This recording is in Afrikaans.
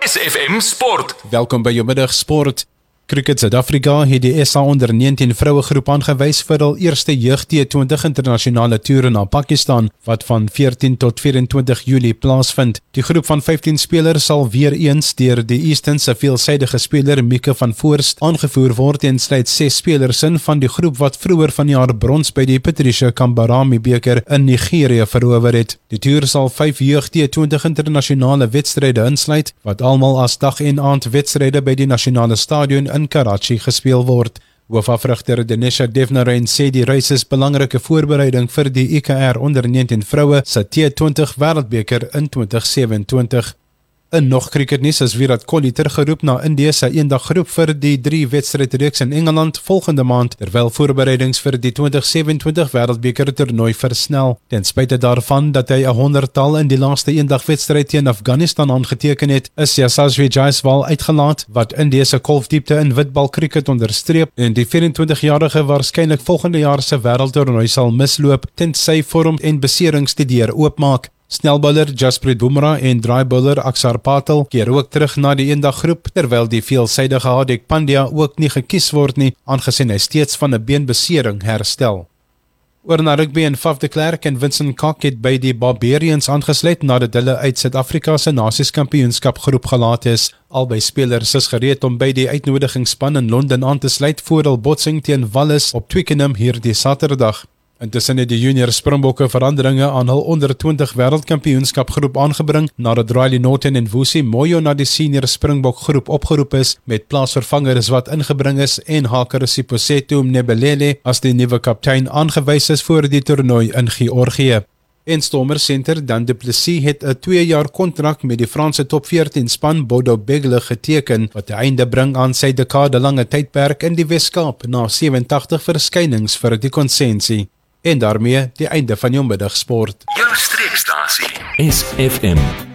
SFM Sport. Welkom by jou middag sport. Cricket Suid-Afrika het die SA onder 19 vroue groep aangewys vir hul eerste jeug T20 internasionale toer na Pakistan, wat van 14 tot 24 Julie plaasvind. Die groep van 15 spelers sal weer eens deur die Eastern se veelsidige speler Mieke van Voorst aangevoer word en sluit 6 spelers in van die groep wat vroeër vanjaar brons by die Patricia Kambarami beker in Nigerië verower het. Die toer sal 5 jeug T20 internasionale wedstryde insluit, wat almal as dag en aand wedstryde by die nasionale stadion in Karachi gespeel word. Hoofafrigter Dinesha Devnarain sê die reis is belangrike voorbereiding vir die IKR onder 19 vroue se T20 wêreldbeker in 2027. In nog cricketnuus is Virat Kohli teruggeroep na Indië se eendaggroep vir die 3 wedstrydreeks in Engeland volgende maand, terwyl voorbereidings vir die 2027 wêreldbeker toernooi versnel. Ten spyte daarvan dat hy 100-tal in die laaste eendagwedstryd teen Afghanistan aangeteken het, is Yashasvi Jaiswal uitgelaat, wat Indië se kolfdiepte in witbal cricket onderstreep en die 24-jarige waarskynlik volgende jaar se wêreldtoernooi sal misloop tensy vorm en beserings die deur oopmaak. Snelbouler Jasprit Bumrah en draaibouler Akshar Patel keer ook terug na die eendaggroep, terwyl die veelsidige Hardik Pandya ook nie gekies word nie, aangesien hy steeds van 'n beenbesering herstel. Oor na rugby en Faf de Klerk en Vincent Kok het by die Barbarians aangesluit nadat hulle uit Suid-Afrika se Nasies-kampioenskap groep gelaat is. Albei spelers is gereed om by die uitnodigingsspan in Londen aan te sluit voor hul botsing teen Wallis op Twickenham hierdie Saterdag. Intussen het die junior Springbokke veranderinge aan hul onder 20 wêreldkampioenskap groep aangebring nadat Riley Norton en Vusi Moyo na die senior Springbok groep opgeroep is met plaasvervangers wat ingebring is en Hakere Siposetu Mnebelele as die nuwe kaptein aangewys is voor die toernooi in Georgië. En stormer center Dan du Plessis het 'n 2-jaar kontrak met die Franse top 14 span Bordeaux Bègles geteken, wat 'n einde bring aan sy dekadelange tydperk in die Wes-Kaap na 87 verskynings vir die konsensie. En daarmee die einde van jou middagsport. Jou streekstasie. SFM.